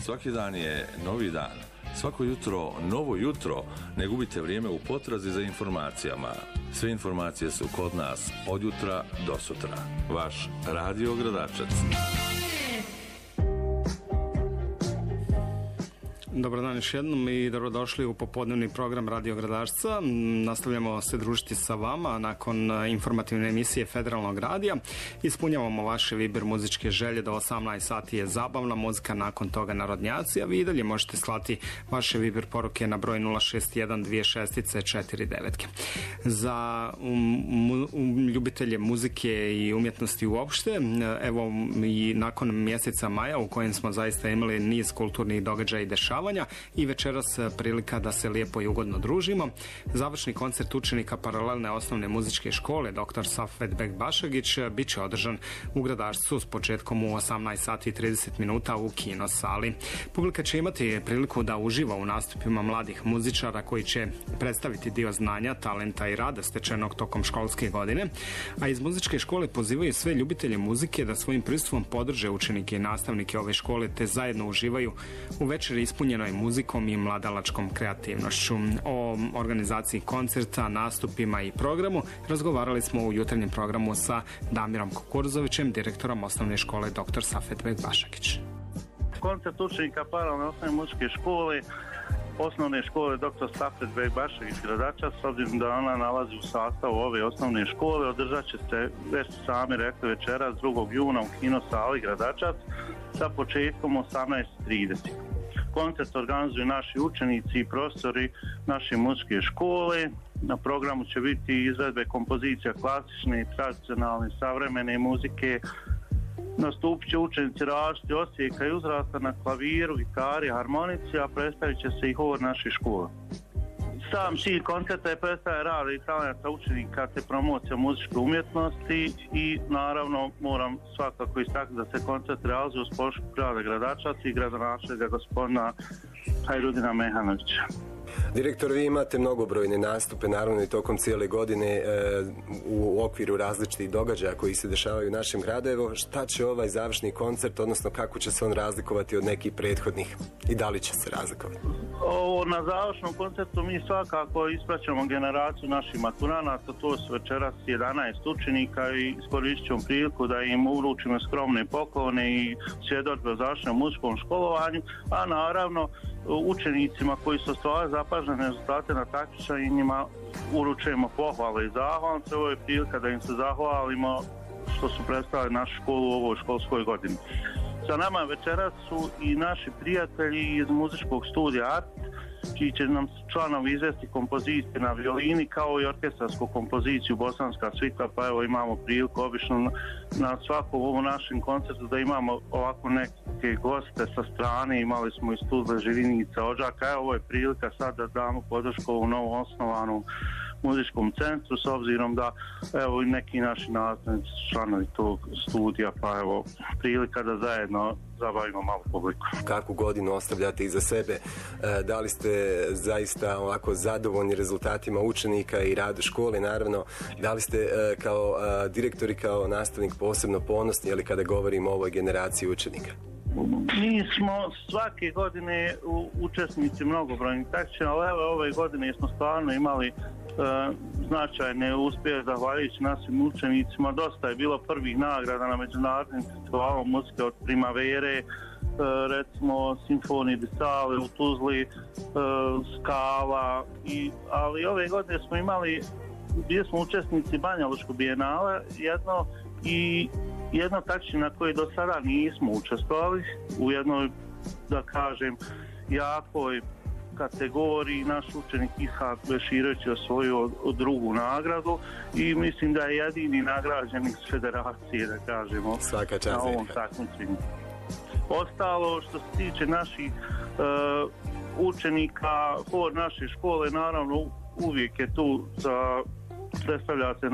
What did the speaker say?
Svaki dan je novi dan. Svako jutro novo jutro. Ne gubite vrijeme u potrazi za informacijama. Sve informacije su kod nas od jutra do sutra. Vaš Radio Gradačac. Dobar dan još jednom i dobrodošli u popodnevni program Radio Gradačca. Nastavljamo se družiti sa vama nakon informativne emisije Federalnog radija. Ispunjavamo vaše Viber muzičke želje, do 18 sati je zabavna muzika, nakon toga narodnjaci, a vi i dalje možete slati vaše Viber poruke na broj 061-264-9. Za ljubitelje muzike i umjetnosti uopšte, evo i nakon mjeseca maja u kojem smo zaista imali niz kulturnih događaja i dešavanja, i večeras prilika da se lijepo i ugodno družimo. Završni koncert učenika Paralelne osnovne muzičke škole Dr. Safet Bek Bašagić bit će održan u Gradačcu s početkom u 18 sati i 30 minuta u kino sali. Publika će imati priliku da uživa u nastupima mladih muzičara koji će predstaviti dio znanja, talenta i rada stečenog tokom školske godine, a iz muzičke škole pozivaju sve ljubitelje muzike da svojim prisustvom podrže učenike i nastavnike ove škole te zajedno uživaju u večeri ispunjenoj muzikom i mladalačkom kreativnošću. O organizaciji koncerta, nastupima i programu razgovarali smo u jutarnjem programu sa Damirom Kukurzovićem, direktorom osnovne škole Dr. Safet Bek Bašagić. Koncert učenika Paralelne osnovne muzičke škole osnovne škole Dr. Safet Bek Bašagić Gradačac, s obzirom da ona nalazi u sastavu ove osnovne škole, održat će se, već sami rekli, večeras 2. juna u kino sali Gradačac sa početkom 18:30. Koncert organizuju naši učenici i profesori naše muzičke škole. Na programu će biti izvedbe kompozicija klasične, tradicionalne, savremene muzike. Nastupit će učenici različitih odsjeka i uzrasta na klaviru, gitari, harmonici, a predstavit će se i hor naše škole. Sam cilj koncerta je predstavljanje rada i talenta učenika te promocija muzičke umjetnosti i naravno moram svakako istaknuti da se koncert realizuje uz podršku grada Gradačac i gradonačelnika gospodina Hajrudina Mehanovića. Direktor, vi imate mnogobrojne nastupe, naravno i tokom cijele godine u okviru različitih događaja koji se dešavaju u našem gradu. Evo, šta će ovaj završni koncert, odnosno kako će se on razlikovati od nekih prethodnih i da li će se razlikovati? Na završnom koncertu mi svakako ispraćamo generaciju naših maturanata, to su večeras 11 učenika i iskoristit ćemo priliku da im uručimo skromne poklone i svjedodžbe o završenom muzičkom školovanju, a naravno učenicima koji su ostvarili zapažene rezultate na takmičenjima uručujemo pohvale i zahvalnice. Ovo je prilika da im se zahvalimo što su predstavili našu školu u ovoj školskoj godini. Sa nama večeras su i naši prijatelji iz muzičkog studija Art, čiji će nam članovi izvesti kompozicije na violini kao i orkestarsku kompoziciju Bosanska svita, pa evo imamo priliku obično na svakom ovom našem koncertu da imamo ovako neke goste sa strane, imali smo iz Tuzle, Živinica, Odžaka, evo ovo je prilika sad da damo podršku u novo osnovanom muzičkom centru, s obzirom da evo i neki naši nastavnici članovi tog studija, pa evo prilika da zajedno zabavimo malo publiku. Kakvu godinu ostavljate iza sebe? Da li ste zaista ovako zadovoljni rezultatima učenika i radu škole, naravno? Da li ste kao direktor i kao nastavnik posebno ponosni, ali kada govorimo o ovoj generaciji učenika? Mi smo svake godine učesnici mnogobrojnih takmičenja, ali evo ove godine smo stvarno imali značajne uspjehe zahvaljujući našim učenicima. Dosta je bilo prvih nagrada na međunarodnim festivalima muzike od Primavere, recimo Simfonije di Sale u Tuzli, Skala, ali ove godine smo imali, bili smo učesnici Banja Lučkog bijenala jedno takmičenje na koje do sada nismo učestvovali, u jednoj, da kažem, jakoj kategoriji. Naš učenik Ishak Beširović je osvojio drugu nagradu i mislim da je jedini nagrađenik s federacije, da kažemo, na ovom takmičenju. Ostalo što se tiče naših učenika, hor naše škole naravno uvijek je tu za predstavlja se